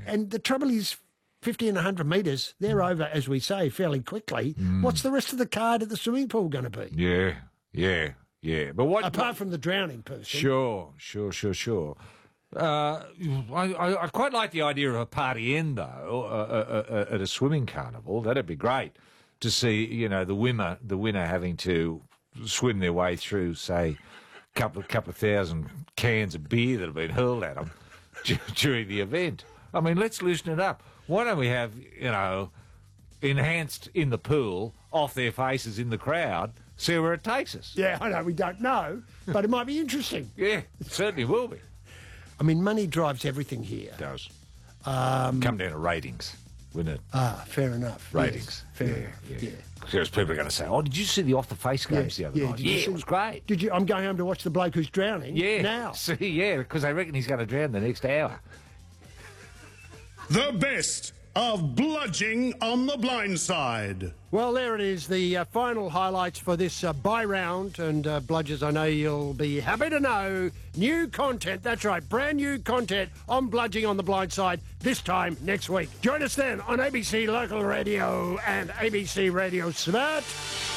And the trouble is, 50 and 100 metres, they're over, as we say, fairly quickly. What's the rest of the card at the swimming pool going to be? Yeah. But what? Apart from the drowning person. Sure. I quite like the idea of a party end, though, at a swimming carnival. That'd be great to see, the winner having to swim their way through, say, a couple of thousand cans of beer that have been hurled at them during the event. I mean, let's loosen it up. Why don't we have, enhanced in the pool, off their faces in the crowd, see where it takes us? Yeah, I know, we don't know, but it might be interesting. Yeah, it certainly will be. I mean, money drives everything here. It does. Come down to ratings, wouldn't it? Fair enough. Ratings. Yes, fair enough. Yeah. Because people are going to say, "Oh, did you see the off-the-face games the other night?" Yeah, it was great. Did you? I'm going home to watch the bloke who's drowning. Yeah. Now. See, because I reckon he's going to drown the next hour. The best of Bludging on the Blind Side. Well, there it is, the final highlights for this bye round. And Bludgers, I know you'll be happy to know, new content, that's right, brand new content on Bludging on the Blind Side this time next week. Join us then on ABC Local Radio and ABC Radio Smart.